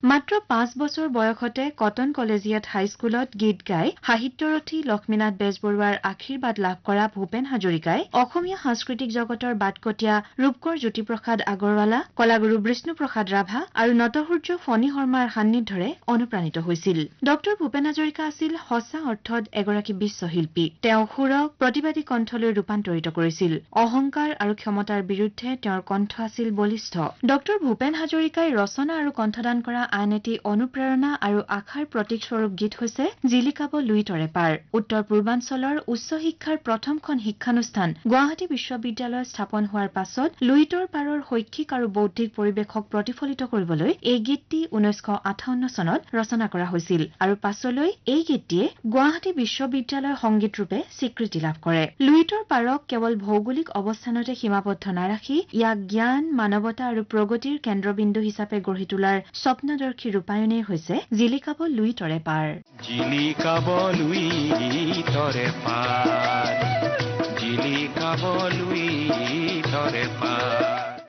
মাত্ৰ 5 বছৰ বয়সতে কটন কলেজিয়েট হাইস্কুলত গীত গাই সাহিত্যৰথী লক্ষ্মীনাথ বেজবৰুৱাৰ আশীৰ্বাদ লাভ কৰা ভূপেন হাজৰিকাই অসমীয়া সাংস্কৃতিক জগতৰ বাটকটীয়া ৰূপকৰ জ্যোতিপ্ৰসাদ আগৰৱালা কলাগুৰু বিষ্ণুপ্ৰসাদ ৰাভা আৰু নটসূৰ্য ফণী শৰ্মাৰ সান্নিধ্যৰে অনুপ্ৰাণিত হৈছিল ডক্টৰ ভূপেন হাজৰিকা আছিল সঁচা অৰ্থত এগৰাকী বিশ্বশিল্পী তেওঁ সুৰক প্ৰতিবাদী কণ্ঠলৈ ৰূপান্তৰিত কৰিছিল অহংকাৰ আৰু ক্ষমতাৰ বিৰুদ্ধে তেওঁৰ কণ্ঠ আছিল বলিষ্ঠ ডক্টৰ ভূপেন হাজৰিকাই ৰচনা আৰু কণ্ঠদান কৰা আন এটি অনুপ্ৰেৰণা আৰু আশাৰ প্ৰতীকস্বৰূপ গীত হৈছে জিলিকাব লুইতৰে পাৰ উত্তৰ পূৰ্বাঞ্চলৰ উচ্চ শিক্ষাৰ প্ৰথমখন শিক্ষানুষ্ঠান গুৱাহাটী বিশ্ববিদ্যালয় স্থাপন হোৱাৰ পাছত লুইতৰ পাৰৰ শৈক্ষিক আৰু বৌদ্ধিক পৰিৱেশক প্ৰতিফলিত কৰিবলৈ এই গীতটি 1958 চনত ৰচনা কৰা হৈছিল আৰু পাছলৈ এই গীতটিয়ে গুৱাহাটী বিশ্ববিদ্যালয় সংগীত ৰূপে স্বীকৃতি লাভ কৰে লুইতৰ পাৰক কেৱল ভৌগোলিক অৱস্থানতে সীমাবদ্ধ নাৰাখি ইয়াক জ্ঞান মানৱতা আৰু প্ৰগতিৰ কেন্দ্ৰবিন্দু হিচাপে গঢ়ি তোলাৰ স্বপ্নদৰ্শী ৰূপায়ণেই হৈছে জিলিকাব লুইতৰে পাৰ জিলিকাব লুইতৰে পাৰ জিলিকাব লুইতৰে পাৰ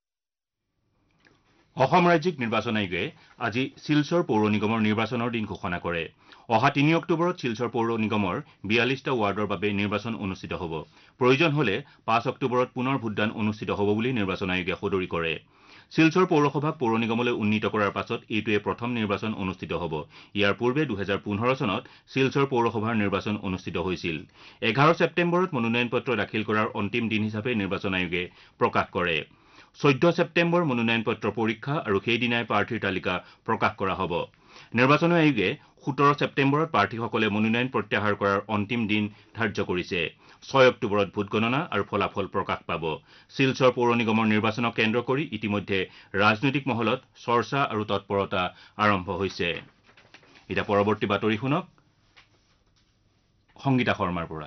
অসম ৰাজ্যিক নিৰ্বাচন আয়োগে আজি শিলচৰ পৌৰ নিগমৰ নিৰ্বাচনৰ দিন ঘোষণা কৰে অহা ৩ অক্টোবৰত শিলচৰ পৌৰ নিগমৰ ৪২টা ৱাৰ্ডৰ বাবে নিৰ্বাচন অনুষ্ঠিত হ'ব প্ৰয়োজন হলে ৫ অক্টোবৰত পুনৰ ভোটদান অনুষ্ঠিত হ'ব বুলি নিৰ্বাচন আয়োগে সদৰি কৰে শিলচৰ পৌৰসভাক পৌৰ নিগমলৈ উন্নীত কৰাৰ পাছত এইটোৱে প্ৰথম নিৰ্বাচন অনুষ্ঠিত হ'ব ইয়াৰ পূৰ্বে ২০১৫ চনত শিলচৰ পৌৰসভাৰ নিৰ্বাচন অনুষ্ঠিত হৈছিল ১১ ছেপ্টেম্বৰত মনোনয়ন পত্ৰ দাখিল কৰাৰ অন্তিম দিন হিচাপে নিৰ্বাচন আয়োগে প্ৰকাশ কৰে ১৪ ছেপ্টেম্বৰ মনোনয়ন পত্ৰ পৰীক্ষা আৰু সেইদিনাই প্ৰাৰ্থীৰ তালিকা প্ৰকাশ কৰা হ'ব নিৰ্বাচন আয়োগে ১৭ ছেপ্টেম্বৰত প্ৰাৰ্থীসকলে মনোনয়ন প্ৰত্যাহাৰ কৰাৰ অন্তিম দিন ধাৰ্য কৰিছে ৬ অক্টোবৰত ভোটগণনা আৰু ফলাফল প্ৰকাশ পাব শিলচৰ পৌৰ নিগমৰ নিৰ্বাচনক কেন্দ্ৰ কৰি ইতিমধ্যে ৰাজনৈতিক মহলত চৰ্চা আৰু তৎপৰতা আৰম্ভ হৈছে এতিয়া পৰৱৰ্তী বাতৰি শুনক সংগীতা শৰ্মাৰ পৰা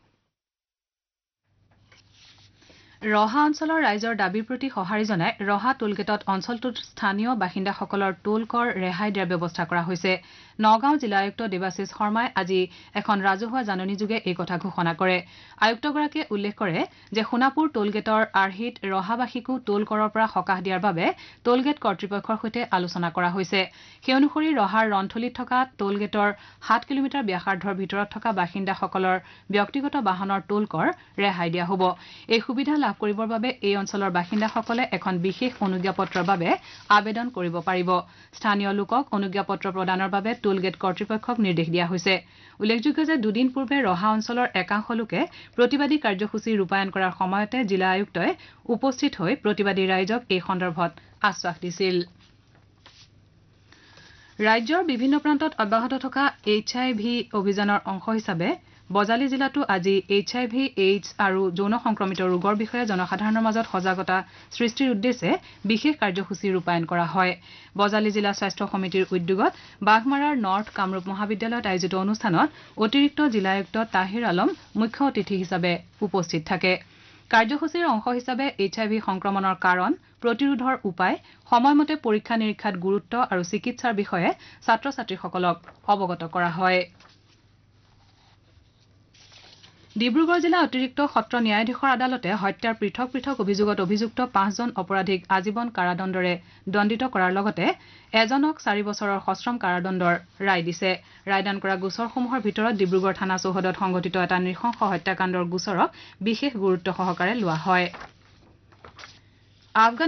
ৰহা অঞ্চলৰ ৰাইজৰ দাবীৰ প্ৰতি সঁহাৰি জনাই ৰহা টোলগেটত অঞ্চলটোৰ স্থানীয় বাসিন্দাসকলৰ টোল কৰ ৰেহাই দিয়াৰ ব্যৱস্থা কৰা হৈছে নগাঁও জিলা আয়ুক্ত দেৱাশিষ শৰ্মাই আজি এখন ৰাজহুৱা জাননীযোগে এই কথা ঘোষণা কৰে আয়ুক্তগৰাকীয়ে উল্লেখ কৰে যে সোণাপুৰ টোলগেটৰ আৰ্হিত ৰহাবাসীকো টোল কৰৰ পৰা সকাহ দিয়াৰ বাবে টোলগেট কৰ্তৃপক্ষৰ সৈতে আলোচনা কৰা হৈছে সেই অনুসৰি ৰহাৰ ৰন্থলীত থকা টোলগেটৰ ৭ কিলোমিটাৰ ব্যাসাৰ্ধৰ ভিতৰত থকা বাসিন্দাসকলৰ ব্যক্তিগত বাহনৰ টোল কৰ ৰেহাই দিয়া হ'ব এই সুবিধা লাভ কৰিবৰ বাবে এই অঞ্চলৰ বাসিন্দাসকলে এখন বিশেষ অনুজ্ঞাপত্ৰৰ বাবে আবেদন কৰিব পাৰিব স্থানীয় লোকক অনুজ্ঞাপত্ৰ প্ৰদানৰ বাবে টোলগেট কৰ্তৃপক্ষক নিৰ্দেশ দিয়া হৈছে উল্লেখযোগ্য যে দুদিন পূৰ্বে ৰহা অঞ্চলৰ একাংশ লোকে প্ৰতিবাদী কাৰ্যসূচী ৰূপায়ণ কৰাৰ সময়তে জিলা আয়ুক্তই উপস্থিত হৈ প্ৰতিবাদী ৰাইজক এই সন্দৰ্ভত আশ্বাস দিছিল ৰাজ্যৰ বিভিন্ন প্ৰান্তত অব্যাহত থকা HIV অভিযানৰ অংশ হিচাপে বজালী জিলাতো আজি HIV AIDS আৰু যৌন সংক্ৰমিত ৰোগৰ বিষয়ে জনসাধাৰণৰ মাজত সজাগতা সৃষ্টিৰ উদ্দেশ্যে বিশেষ কাৰ্যসূচী ৰূপায়ণ কৰা হয় বজালী জিলা স্বাস্থ্য সমিতিৰ উদ্যোগত বাঘমাৰাৰ নৰ্থ কামৰূপ মহাবিদ্যালয়ত আয়োজিত অনুষ্ঠানত অতিৰিক্ত জিলা আয়ুক্ত তাহিৰ আলম মুখ্য অতিথি হিচাপে উপস্থিত থাকে কাৰ্যসূচীৰ অংশ হিচাপে HIV সংক্ৰমণৰ কাৰণ প্ৰতিৰোধৰ উপায় সময়মতে পৰীক্ষা নিৰীক্ষাত গুৰুত্ব আৰু চিকিৎসাৰ বিষয়ে ছাত্ৰ ছাত্ৰীসকলক অৱগত কৰা হয় ডিব্ৰুগড় জিলা অতিৰিক্ত সত্ৰ ন্যায়াধীশৰ আদালতে হত্যাৰ পৃথক পৃথক অভিযোগত অভিযুক্ত ৫জন অপৰাধীক আজীৱন কাৰাদণ্ডৰে দণ্ডিত কৰাৰ লগতে এজনক ৪ বছৰৰ সশ্ৰম কাৰাদণ্ডৰ ৰায় দিছে ৰায়দান কৰা গোচৰসমূহৰ ভিতৰত ডিব্ৰুগড় থানা চৌহদত সংঘটিত এটা নৃশংস হত্যাকাণ্ডৰ গোচৰক বিশেষ গুৰুত্ব সহকাৰে লোৱা হয়